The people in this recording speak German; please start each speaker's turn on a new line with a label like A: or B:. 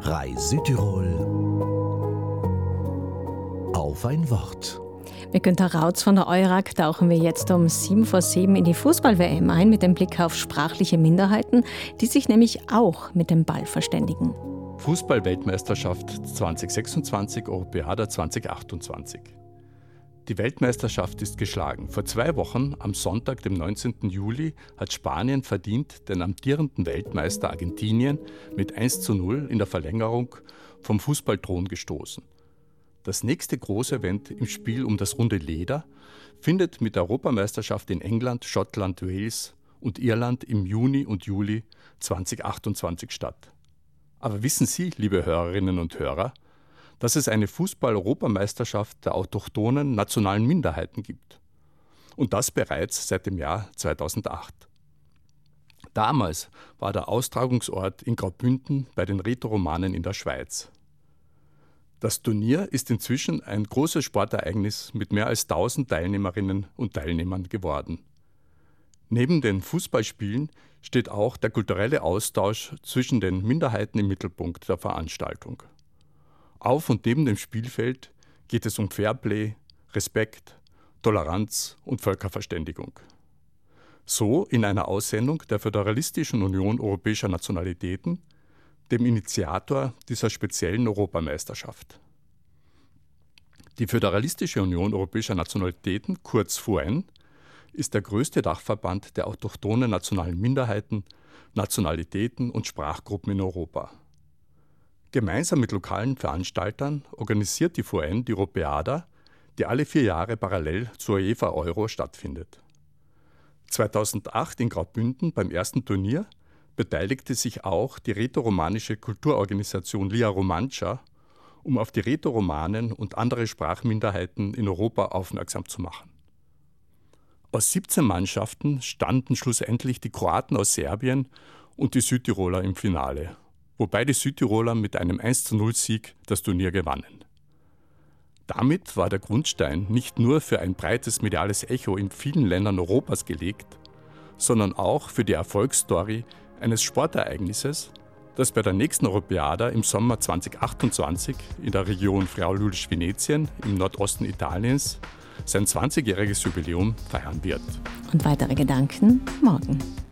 A: RAI Südtirol auf ein Wort.
B: Mit Günter Rautz von der EURAG tauchen wir jetzt um 7:07 in die Fußball-WM ein mit dem Blick auf sprachliche Minderheiten, die sich nämlich auch mit dem Ball verständigen.
C: Fußball-Weltmeisterschaft 2026, Europäada 2028. Die Weltmeisterschaft ist geschlagen. Vor 2 Wochen, am Sonntag, dem 19. Juli, hat Spanien verdient den amtierenden Weltmeister Argentinien mit 1:0 in der Verlängerung vom Fußballthron gestoßen. Das nächste große Event im Spiel um das runde Leder findet mit der Europameisterschaft in England, Schottland, Wales und Irland im Juni und Juli 2028 statt. Aber wissen Sie, liebe Hörerinnen und Hörer, dass es eine Fußball-Europameisterschaft der autochthonen nationalen Minderheiten gibt? Und das bereits seit dem Jahr 2008. Damals war der Austragungsort in Graubünden bei den Rätoromanen in der Schweiz. Das Turnier ist inzwischen ein großes Sportereignis mit mehr als 1000 Teilnehmerinnen und Teilnehmern geworden. Neben den Fußballspielen steht auch der kulturelle Austausch zwischen den Minderheiten im Mittelpunkt der Veranstaltung. Auf und neben dem Spielfeld geht es um Fairplay, Respekt, Toleranz und Völkerverständigung. So in einer Aussendung der Föderalistischen Union Europäischer Nationalitäten, dem Initiator dieser speziellen Europameisterschaft. Die Föderalistische Union Europäischer Nationalitäten, kurz FUN, ist der größte Dachverband der autochthonen nationalen Minderheiten, Nationalitäten und Sprachgruppen in Europa. Gemeinsam mit lokalen Veranstaltern organisiert die FUN die Europäada, die alle 4 Jahre parallel zur UEFA Euro stattfindet. 2008 in Graubünden beim ersten Turnier beteiligte sich auch die rätoromanische Kulturorganisation Lia Romancia, um auf die Rätoromanen und andere Sprachminderheiten in Europa aufmerksam zu machen. Aus 17 Mannschaften standen schlussendlich die Kroaten aus Serbien und die Südtiroler im Finale, wobei die Südtiroler mit einem 1:0-Sieg das Turnier gewannen. Damit war der Grundstein nicht nur für ein breites mediales Echo in vielen Ländern Europas gelegt, sondern auch für die Erfolgsstory eines Sportereignisses, das bei der nächsten Europäada im Sommer 2028 in der Region Friaul-Venetien im Nordosten Italiens sein 20-jähriges Jubiläum feiern wird.
B: Und weitere Gedanken morgen.